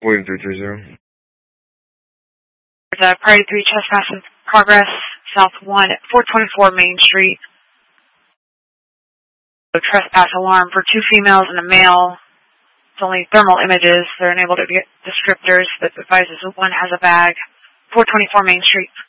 William 330. There's a Priority 3 trespass in progress, South 1 at 424 Main Street. A trespass alarm for 2 females and a male. It's only thermal images. They're unable to get descriptors, but advises one has a bag. 424 Main Street.